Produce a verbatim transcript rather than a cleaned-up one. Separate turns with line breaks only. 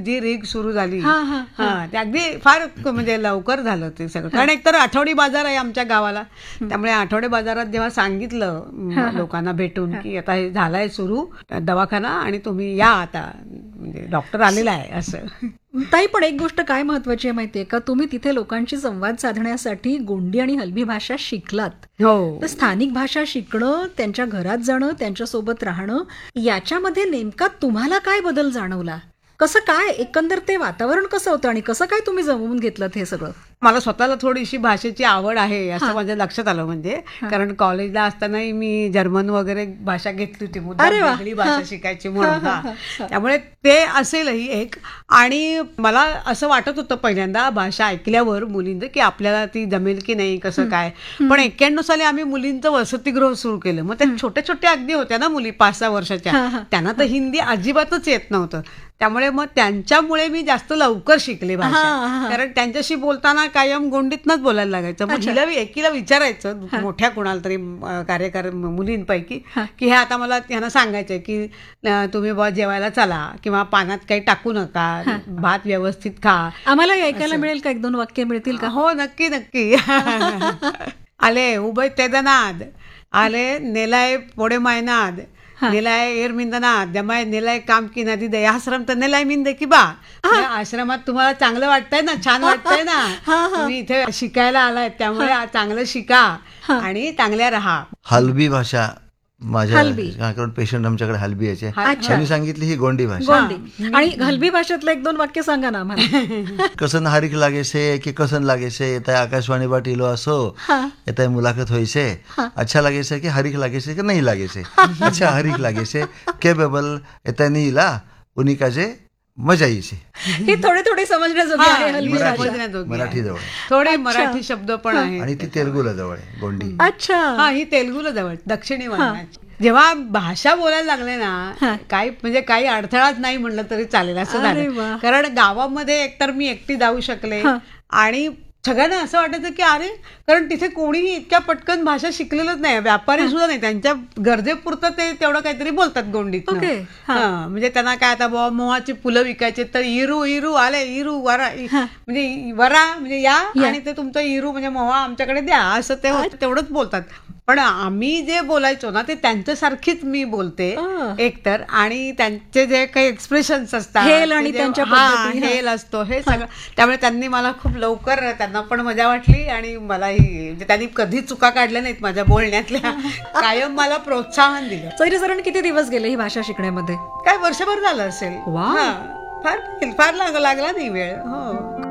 जी rig सुरू झाली
हा, हा, हा.
हा ते अगदी फार म्हणजे लवकर झालं ते सगळं. कारण एकतर आठवडी बाजार आहे आमच्या गावाला, त्यामुळे आठवडे बाजारात जेव्हा सांगितलं म, लोकांना भेटून की आता हे झालाय सुरू दवाखाना आणि तुम्ही या आता, म्हणजे डॉक्टर आलेला आहे असं.
ताई, पण एक गोष्ट काय महत्वाची आहे माहितीये का, तुम्ही तिथे लोकांशी संवाद साधण्यासाठी गोंडी आणि हलबी भाषा शिकलात.
हो,
तर स्थानिक भाषा शिकणं, त्यांच्या घरात जाणं, त्यांच्यासोबत राहणं, याच्यामध्ये नेमका तुम्हाला काय बदल जाणवला? कसं काय एकंदर ते वातावरण कसं होतं आणि कसं काय तुम्ही जमवून घेतलं हे सगळं?
मला स्वतःला थोडीशी भाषेची आवड आहे असं माझ्या लक्षात आलं. म्हणजे कारण कॉलेजला असतानाही मी जर्मन वगैरे भाषा घेतली होती, मुद्दाम वेगळी भाषा शिकायची म्हणून. हा त्यामुळे ते असेलही एक. आणि मला असं वाटत होतं पहिल्यांदा भाषा ऐकल्यावर मुलींचं की आपल्याला ती जमेल की नाही, कसं काय. पण एक्क्याण्णव साली आम्ही मुलींचं वसतिगृह सुरू केलं. मग त्या छोट्या छोट्या अगदी होत्या ना मुली, पाच सहा वर्षाच्या, त्यांना तर हिंदी अजिबातच येत नव्हतं. त्यामुळे मग त्यांच्यामुळे मी जास्त लवकर शिकले भाषा. कारण त्यांच्याशी बोलताना कायम गोंडीतनच बोलायला लागायचं. मग हिला एकीला विचारायचं, मोठ्या कुणाला तरी कार्यकार मुलींपैकी, की हे आता मला त्यांना सांगायचंय की तुम्ही बा जेवायला चला किंवा पानात काही टाकू नका, भात व्यवस्थित खा.
आम्हाला ऐकायला मिळेल का, एक दोन वाक्य मिळतील का?
हो, नक्की नक्की. आले उभय तेदनाद, आले नेलाय पोडे मायनाद, नेलाय एर मिंदनाद, जमाय नेलाय काम की नदी दे, आश्रम तर नेलाय मिंदे की बा. आश्रमात तुम्हाला चांगलं वाटतंय ना, छान वाटतंय ना, तुम्ही इथे शिकायला आलाय, त्यामुळे चांगलं शिका आणि चांगल्या राहा.
हलबी भाषा माझ्या पेशंट आमच्याकडे हलबी यायचे, त्यांनी सांगितली ही गोंडी भाषा.
आणि हलबी भाषेतलं एक दोन वाक्य सांगा ना आम्हाला.
कसन हारिक लागेसे की कसन लागेसे, येत आकाशवाणी बाटीलो असो, येत मुलाखत होईसे, अच्छा लागेसे की हरिक लागेसे की नाही लागेसे, अच्छा हरिक लागेसे केबल येत नीला उन्ही का जे मजा येईसे.
ही थोडी थोडी समजण्याजोगी आहे हलबी भाषा.
मराठी जवळ
थोडे मराठी शब्द पण आहे
आणि ती तेलुगूला जवळ आहे गोंडी.
अच्छा,
हा ही तेलुगूला जवळ दक्षिणी वळणाची. जेव्हा भाषा बोलायला लागले ना, काही म्हणजे काही अडथळाच नाही म्हणलं तरी चालेल असं झालं. कारण गावामध्ये एकतर मी एकटी जाऊ शकले आणि सगळ्यांना असं वाटायचं की अरे, कारण तिथे कोणीही इतक्या पटकन भाषा शिकलेलंच नाही, व्यापारी सुद्धा नाही, त्यांच्या गरजेपुरतं ते तेवढं काहीतरी बोलतात गोंडीत. म्हणजे त्यांना काय आता बाबा मोहाची फुलं विकायचे तर इरू इरू आले, इरू वरा, म्हणजे वरा म्हणजे या आणि ते तुमचं इरू म्हणजे मोहा आमच्याकडे द्या, असं ते तेवढंच बोलतात. पण आम्ही जे बोलायचो ना ते त्यांच्यासारखीच मी बोलते एकतर, आणि त्यांचे जे काही एक्सप्रेशन्स असतात,
हेल आणि त्यांच्या पद्धती,
हेल असतो हे सगळं, त्यामुळे त्यांनी मला खूप लवकर, त्यांना पण मजा वाटली आणि मलाही, म्हणजे त्यांनी कधी चुका काढल्या नाहीत माझ्या बोलण्यातल्या, कायम मला प्रोत्साहन दिलं.
साधारण किती दिवस गेले ही भाषा शिकण्यामध्ये?
काय वर्षभर झालं असेल. फार फार लागला नाही वेळ. हो.